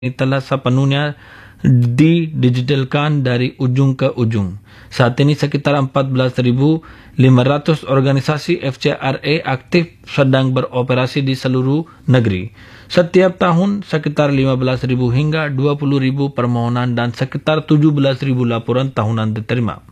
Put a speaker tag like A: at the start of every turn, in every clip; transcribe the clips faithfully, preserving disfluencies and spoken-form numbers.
A: ini telah sepenuhnya didigitalkan dari ujung ke ujung. Saat ini sekitar empat belas ribu lima ratus organisasi F C R A aktif sedang beroperasi di seluruh negeri. Setiap tahun sekitar lima belas ribu hingga dua puluh ribu permohonan dan sekitar tujuh belas ribu laporan tahunan diterima.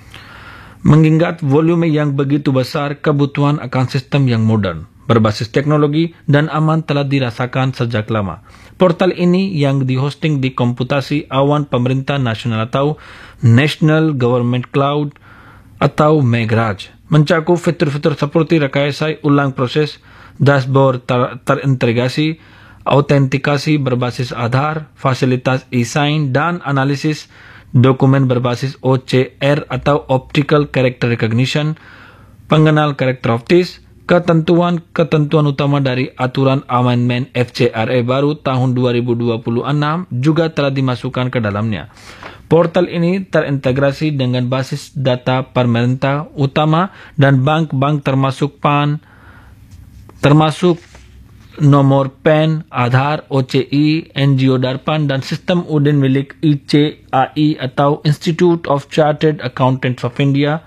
A: Mengingat volume yang begitu besar, kebutuhan akan sistem yang modern, berbasis teknologi, dan aman telah dirasakan sejak lama. Portal ini yang dihosting di komputasi awan pemerintah nasional atau National Government Cloud atau Megraj mencakup fitur-fitur seperti rekayasa ulang proses, dashboard ter terintegrasi, autentikasi berbasis Aadhaar, fasilitas e-sign, dan analisis dokumen berbasis O C R atau Optical Character Recognition, pengenal karakter optis, ketentuan-ketentuan utama dari aturan amendment F C R A baru tahun dua ribu dua puluh enam juga telah dimasukkan ke dalamnya. Portal ini terintegrasi dengan basis data pemerintah utama dan bank-bank termasuk P A N, termasuk nomor P A N, Aadhaar, O C I, N G O Darpan, dan sistem Udin milik I C A I atau Institute of Chartered Accountants of India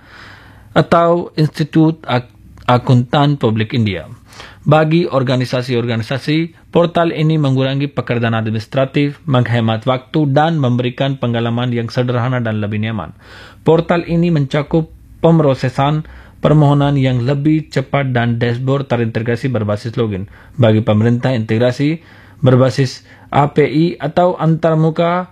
A: atau Institute Akuntan Publik India. Bagi organisasi-organisasi, portal ini mengurangi pekerjaan administratif, menghemat waktu, dan memberikan pengalaman yang sederhana dan lebih nyaman. Portal ini mencakup pemrosesan permohonan yang lebih cepat dan dashboard terintegrasi berbasis login. Bagi pemerintah, integrasi berbasis A P I atau antarmuka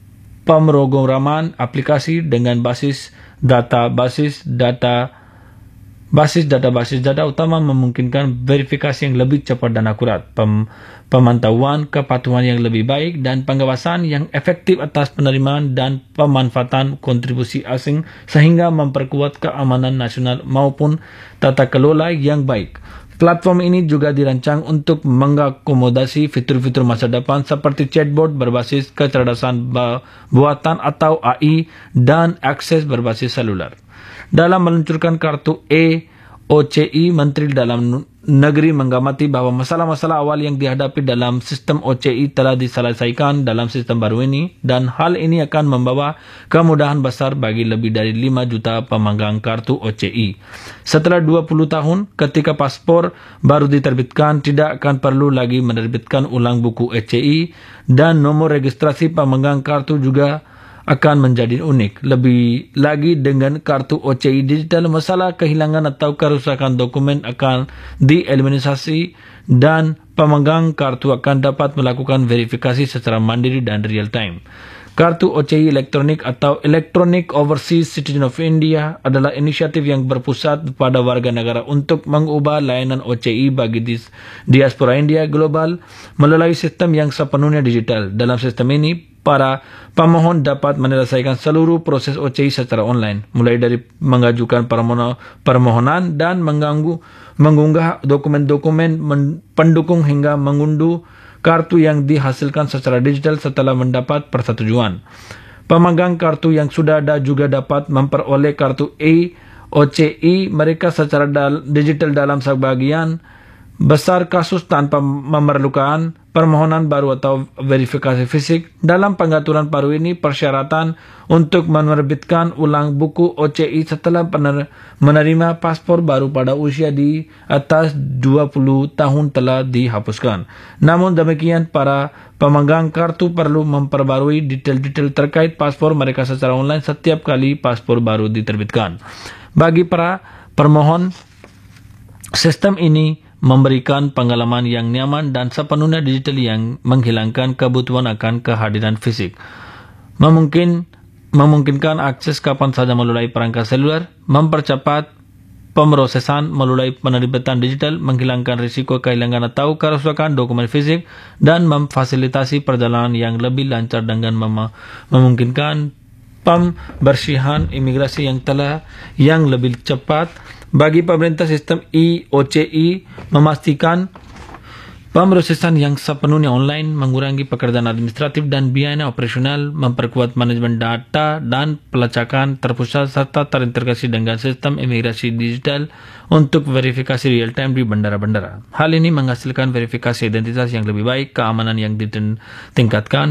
A: pemrograman aplikasi dengan basis data basis data Basis data-basis data utama memungkinkan verifikasi yang lebih cepat dan akurat, pem, pemantauan kepatuhan yang lebih baik, dan pengawasan yang efektif atas penerimaan dan pemanfaatan kontribusi asing sehingga memperkuat keamanan nasional maupun tata kelola yang baik. Platform ini juga dirancang untuk mengakomodasi fitur-fitur masa depan seperti chatbot berbasis kecerdasan buatan atau A I dan akses berbasis seluler. Dalam meluncurkan kartu E O C I, Menteri Dalam Negeri mengamati bahwa masalah-masalah awal yang dihadapi dalam sistem O C I telah diselesaikan dalam sistem baru ini, dan hal ini akan membawa kemudahan besar bagi lebih dari lima juta pemegang kartu O C I. Setelah dua puluh tahun, ketika paspor baru diterbitkan, tidak akan perlu lagi menerbitkan ulang buku O C I, dan nomor registrasi pemegang kartu juga akan menjadi unik. Lebih lagi dengan kartu O C I digital, masalah kehilangan atau kerusakan dokumen akan dieliminasi dan pemegang kartu akan dapat melakukan verifikasi secara mandiri dan real time. Kartu O C I elektronik atau Electronic Overseas Citizen of India adalah inisiatif yang berpusat pada warga negara untuk mengubah layanan O C I bagi dis diaspora India global melalui sistem yang sepenuhnya digital. Dalam sistem ini, para pemohon dapat menyelesaikan seluruh proses O C I secara online, mulai dari mengajukan permohonan dan mengganggu, mengunggah dokumen-dokumen pendukung hingga mengunduh kartu yang dihasilkan secara digital setelah mendapat persetujuan. Pemegang kartu yang sudah ada juga dapat memperoleh kartu E O C I mereka secara dal digital dalam sebagian besar kasus tanpa memerlukan permohonan baru atau verifikasi fisik. Dalam pengaturan baru ini, persyaratan untuk menerbitkan ulang buku O C I setelah menerima paspor baru pada usia di atas dua puluh tahun telah dihapuskan. Namun demikian, para pemegang kartu perlu memperbarui detail-detail terkait paspor mereka secara online setiap kali paspor baru diterbitkan. Bagi para permohon, sistem ini memberikan pengalaman yang nyaman dan sepenuhnya digital yang menghilangkan kebutuhan akan kehadiran fisik. Memungkin, memungkinkan akses kapan saja melalui perangkat seluler, mempercepat pemrosesan melalui penerbitan digital, menghilangkan risiko kehilangan atau kerusakan dokumen fisik, dan memfasilitasi perjalanan yang lebih lancar dengan mem memungkinkan pembersihan imigrasi yang telah yang lebih cepat. Bagi pemerintah, sistem E O C I memastikan Pemrosesan yang sepenuhnya online mengurangi pekerjaan administratif dan biaya operasional, memperkuat manajemen data dan pelacakan terpusat serta terintegrasi dengan sistem imigrasi digital untuk verifikasi real time di bandara-bandara. Hal ini menghasilkan verifikasi identitas yang lebih baik, keamanan yang ditingkatkan,